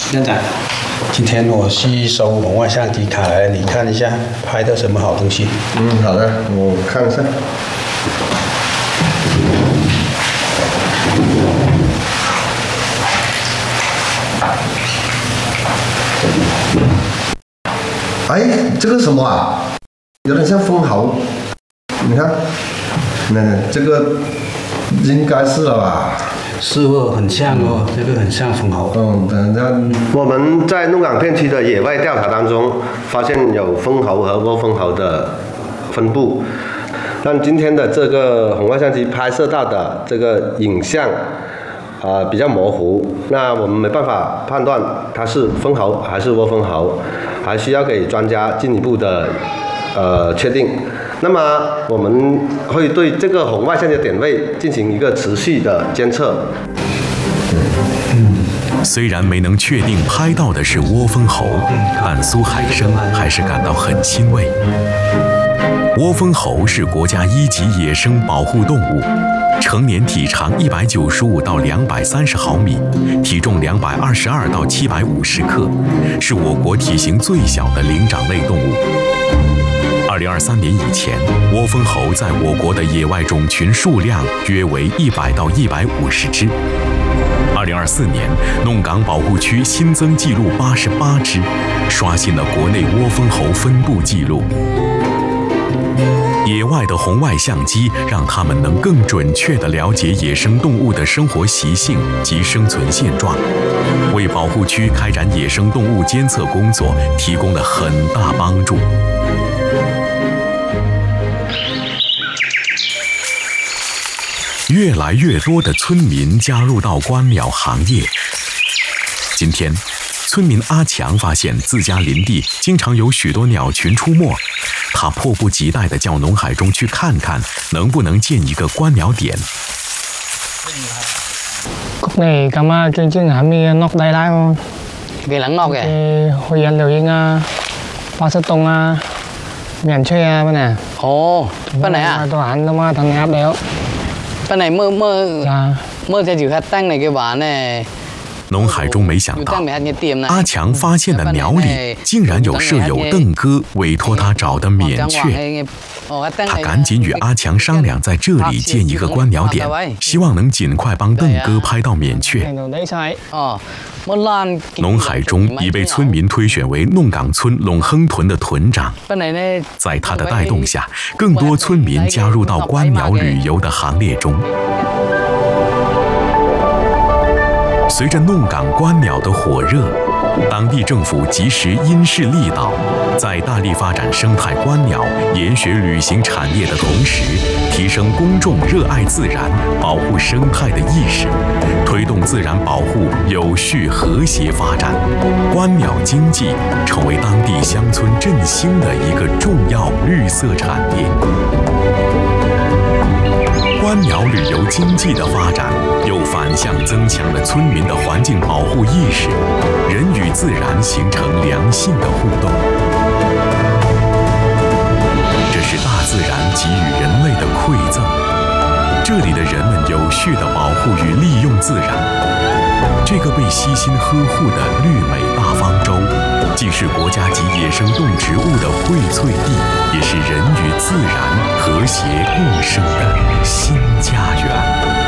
院长，今天我去收红外相机卡来，你看一下拍的什么好东西？ 好的，我看一下。哎，这个什么啊？有点像蜂巢。你看，这个应该是了吧？ 是哦，很像哦，这个很像蜂巢。 等一下，我们在鹿港片区的野外调查当中，发现有蜂巢和窝蜂巢的分布，但今天的这个红外相机拍摄到的这个影像，比较模糊，那我们没办法判断它是蜂巢还是窝蜂巢，还需要给专家进一步的确定。那么我们会对这个红外相机的点位进行一个持续的监测。 虽然没能确定拍到的是窝蜂猴，但苏海生还是感到很欣慰。窝蜂猴是国家1级野生保护动物，成年体长195到230毫米，体重222到750克，是我国体型最小的灵长类动物。2023年以前，窝蜂猴在我国的野外种群数量约为100到150只。2024年，弄港保护区新增记录88只，刷新了国内窝蜂猴分布记录。野外的红外相机让他们能更准确地了解野生动物的生活习性及生存现状，为保护区开展野生动物监测工作提供了很大帮助。越来越多的村民加入到观鸟行业。今天，村民阿强发现自家林地经常有许多鸟群出没，他迫不及待地叫农海中去看看，能不能建一个观鸟點。 Cúc này cắm trên trên hàm mi nóc đầy lại không? Cái lắng nóc kìa. Hồi giờ liều yên ba sát tông miền chơi bên này. Ồ, bên này à? Tôi hẳn nó thằng áp đéo. Bên này mơ theo chữ hạt tăng này cái ván này。 农海中没想到，阿强发现的鸟里竟然有舍友邓哥委托他找的免雀。他赶紧与阿强商量，在这里建一个观鸟点，希望能尽快帮邓哥拍到免雀。农海中已被村民推选为弄港村陇亨屯的屯长。在他的带动下，更多村民加入到观鸟旅游的行列中。随着弄港观鸟的火热，当地政府及时因势利导，在大力发展生态观鸟、研学旅行产业的同时，提升公众热爱自然、保护生态的意识，推动自然保护有序和谐发展，观鸟经济成为当地乡村振兴的一个重要绿色产业。观鸟旅游经济的发展，又反向增强了村民的环境保护意识，人与自然形成良性的互动。这是大自然给予人类的馈赠。这里的人们有序地保护与利用自然，这个被悉心呵护的绿美大方洲，既是国家级野生动植物的荟萃地，也是人与自然和谐共生的新家园。